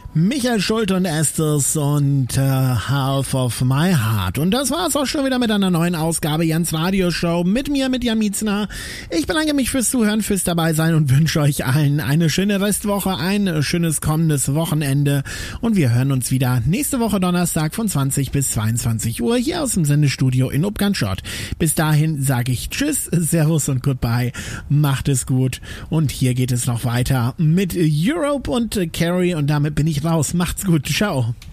Michael Schulte und Estes und Half of My Heart. Und das war's auch schon wieder mit einer neuen Ausgabe Jans Radioshow mit mir, mit Jan Mietzner. Ich bedanke mich fürs Zuhören, fürs Dabeisein und wünsche euch allen eine schöne Restwoche, ein schönes kommendes Wochenende. Und wir hören uns wieder nächste Woche Donnerstag von 20 bis 22 Uhr hier aus dem Sendestudio in Upganschott. Bis dahin sage ich Tschüss, Servus und Goodbye. Macht es gut. Und hier geht es noch weiter mit Europe und Carrie und damit bin ich raus. Macht's gut. Ciao.